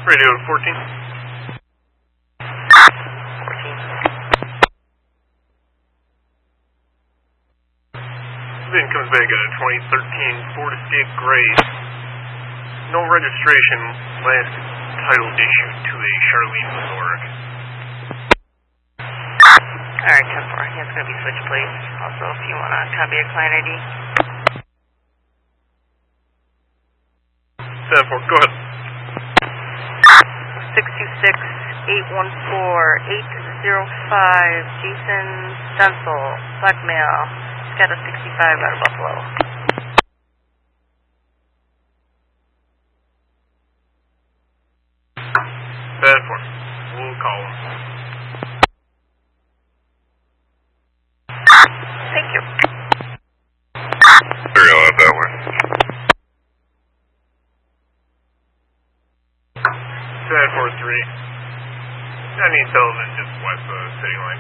Radio 14. 14. Then comes back at a 2013 Ford Escape Gray. No registration, last title issued to a Charlene Zorg. Alright, 10-4. It's going to be switch plates. Also, if you want to copy a client ID. 10-4, go ahead. 626-814-805, Jason Stencil, black male. He's got a 65 out of Buffalo. 10-4, we'll call him. Thank you. Serial out that way. 10-4-3. I need television just west of the city line.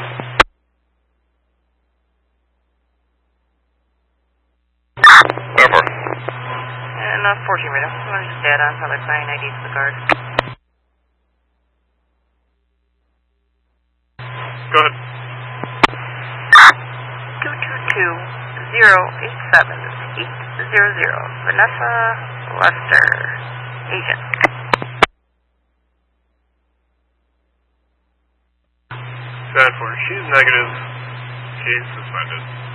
Therefore. And 14 radio. You want to just add on other client ID to the card? Go ahead. 222-087-800. Vanessa Lester, agent. 10-4, she's negative. She's suspended.